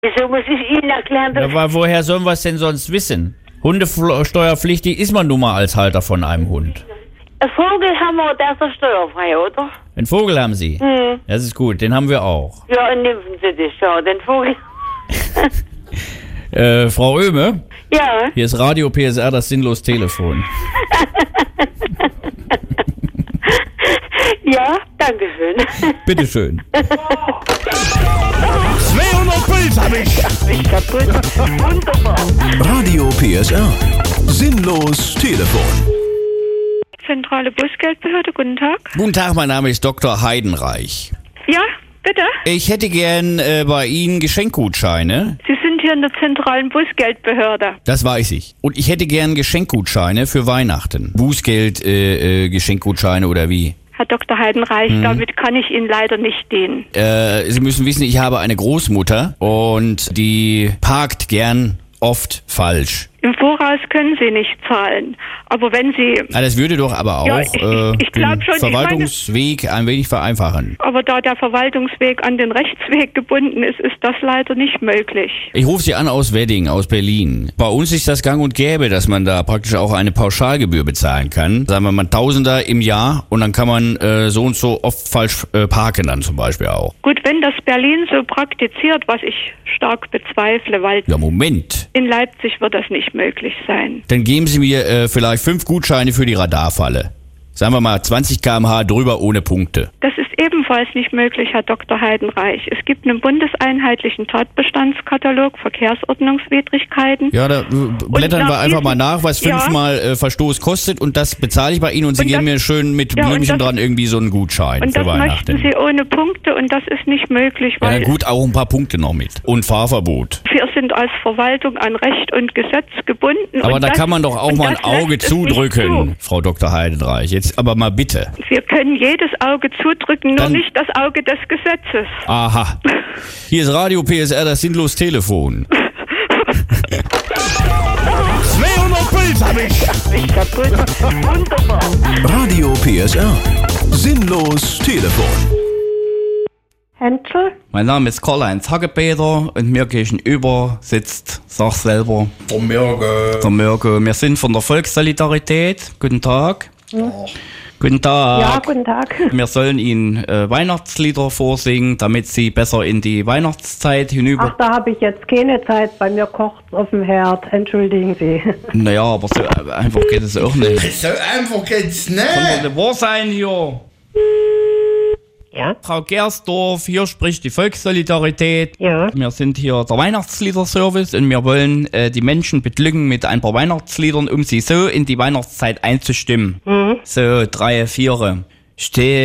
Wieso muss ich Ihnen erklären, dass... Aber woher sollen wir es denn sonst wissen? Hundesteuerpflichtig ist man nun mal als Halter von einem Hund. Ein Vogel haben wir, der ist doch steuerfrei, oder? Einen Vogel haben Sie? Das ist gut, den haben wir auch. Ja, und nehmen Sie das, ja, den Vogel. Frau Oehme? Ja. Hier ist Radio PSR, das sinnlos Telefon. Ja, danke schön. Bitteschön. 200 Puls hab ich. Ich kaputt. Wunderbar. Radio PSR. Sinnlos Telefon. Zentrale Busgeldbehörde, guten Tag. Guten Tag, mein Name ist Dr. Heidenreich. Ja, bitte? Ich hätte gern bei Ihnen Geschenkgutscheine. Sie sind hier in der zentralen Busgeldbehörde. Das weiß ich. Und ich hätte gern Geschenkgutscheine für Weihnachten. Bußgeld, Geschenkgutscheine oder wie? Herr Dr. Heidenreich, damit kann ich Ihnen leider nicht dienen. Sie müssen wissen, ich habe eine Großmutter und die parkt gern oft falsch. Im Voraus können Sie nicht zahlen. Aber wenn Sie... Das würde doch aber auch Ja, ich glaub den schon, Verwaltungsweg ein wenig vereinfachen. Aber da der Verwaltungsweg an den Rechtsweg gebunden ist, ist das leider nicht möglich. Ich rufe Sie an aus Wedding, aus Berlin. Bei uns ist das gang und gäbe, dass man da praktisch auch eine Pauschalgebühr bezahlen kann. Sagen wir mal Tausender im Jahr und dann kann man so und so oft falsch parken dann zum Beispiel auch. Gut, wenn das Berlin so praktiziert, was ich stark bezweifle, weil Ja, Moment. in Leipzig wird das nicht möglich sein. Dann geben Sie mir vielleicht 5 Gutscheine für die Radarfalle. Sagen wir mal 20 km/h drüber ohne Punkte. Das ist ebenfalls nicht möglich, Herr Dr. Heidenreich. Es gibt einen bundeseinheitlichen Tatbestandskatalog Verkehrsordnungswidrigkeiten. Ja, da blättern wir einfach mal nach, was Ja. 5-mal Verstoß kostet und das bezahle ich bei Ihnen und Sie Und geben das- mir schön mit Ja, und Blümchen das- dran irgendwie so einen Gutschein Und für das Weihnachten. möchten Sie ohne Punkte und das ist nicht möglich, Ja, weil na gut, auch ein paar Punkte noch mit. Und Fahrverbot. wir sind als Verwaltung an Recht und Gesetz gebunden. Aber und da das, kann man doch auch und mal ein das Auge lässt es nicht zudrücken, Frau Dr. Heidenreich. Jetzt aber mal bitte. zu. Wir können jedes Auge zudrücken, nur Dann- nicht das Auge des Gesetzes. Aha. Hier ist Radio PSR, das sinnlos Telefon. 200 Puls hab ich. Ich kaputt. Wunderbar. Radio PSR. Sinnlos Telefon. Henschel? Mein Name ist Karl-Heinz Hagepeter und mir gegenüber sitzt, sag selber, der Mirko. Wir sind von der Volkssolidarität. Guten Tag. Guten Tag. Ja, guten Tag. Wir sollen Ihnen Weihnachtslieder vorsingen, damit Sie besser in die Weihnachtszeit hinüber... Ach, da habe ich jetzt keine Zeit. Bei mir kocht auf dem Herd. Entschuldigen Sie. Naja, aber so einfach geht es auch nicht. So einfach geht's Kann nicht. doch nicht wahr sein hier. Ja? Frau Gersdorf, hier spricht die Volkssolidarität. Ja. Wir sind hier der Weihnachtsliederservice und wir wollen die Menschen beglücken mit ein paar Weihnachtsliedern, um sie so in die Weihnachtszeit einzustimmen. So, 3, 4. Steh